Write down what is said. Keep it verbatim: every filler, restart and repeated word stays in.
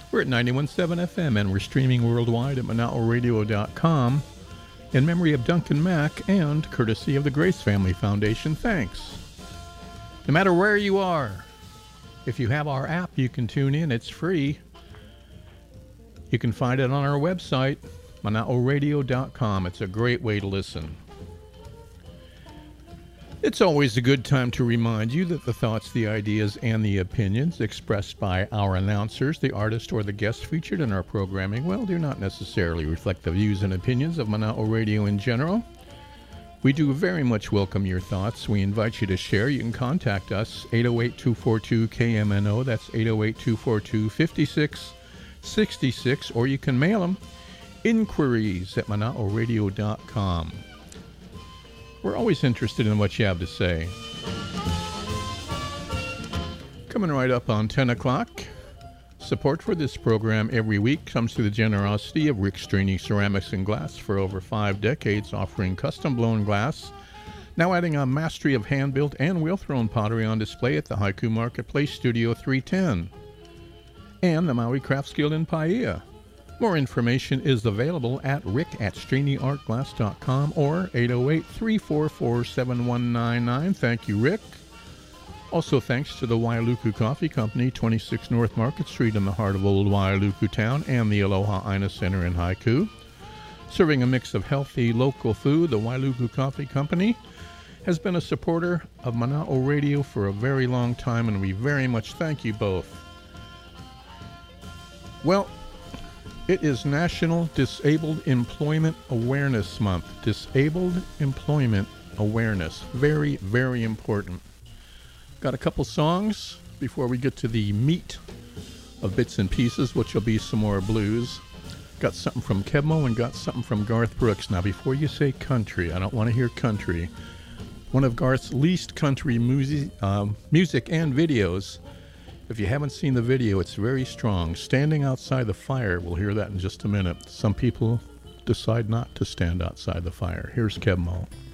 We're at ninety-one point seven F M, and we're streaming worldwide at Manao Radio dot com in memory of Duncan Mack and courtesy of the Grace Family Foundation. Thanks. No matter where you are, if you have our app, you can tune in. It's free. You can find it on our website, Manao Radio dot com. It's a great way to listen. It's always a good time to remind you that the thoughts, the ideas, and the opinions expressed by our announcers, the artist, or the guests featured in our programming, well, do not necessarily reflect the views and opinions of Manao Radio in general. We do very much welcome your thoughts. We invite you to share. You can contact us, eight oh eight, two four two, K M N O. That's eight oh eight, two four two, five six six six. Or you can mail them, inquiries at Manao Radio dot com. We're always interested in what you have to say. Coming right up on ten o'clock, support for this program every week comes through the generosity of Rick Straney Ceramics and Glass, for over five decades offering custom-blown glass, now adding a mastery of hand-built and wheel-thrown pottery on display at the Haiku Marketplace Studio three ten, and the Maui Crafts Guild in Paia. More information is available at rick at straney art glass dot com or eight oh eight, three four four, seven one nine nine. Thank you, Rick. Also thanks to the Wailuku Coffee Company, twenty-six North Market Street in the heart of Old Wailuku Town, and the Aloha Aina Center in Haiku. Serving a mix of healthy local food, the Wailuku Coffee Company has been a supporter of Manao Radio for a very long time, and we very much thank you both. Well, it is National Disabled Employment Awareness Month. Disabled Employment Awareness. Very, very important. Got a couple songs before we get to the meat of bits and pieces, which will be some more blues. Got something from Kebmo and got something from Garth Brooks. Now, before you say country, I don't want to hear country. One of Garth's least country music, uh, music and videos. If you haven't seen the video, it's very strong. Standing outside the fire, we'll hear that in just a minute. Some people decide not to stand outside the fire. Here's Kebmo.